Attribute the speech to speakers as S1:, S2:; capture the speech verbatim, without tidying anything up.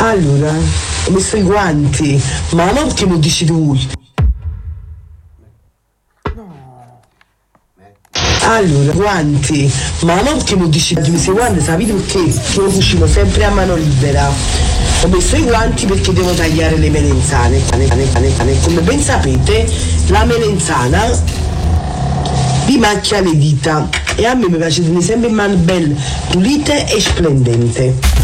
S1: Allora, ho messo i guanti, ma non che lo dici tu. Allora, guanti, ma non che lo dici tu, questi guanti, sapete perché? Io cucino sempre a mano libera. Ho messo i guanti perché devo tagliare le melenzane. Come ben sapete, la melenzana vi macchia le dita e a me mi piace tenere sempre in mano belle, pulite e splendente.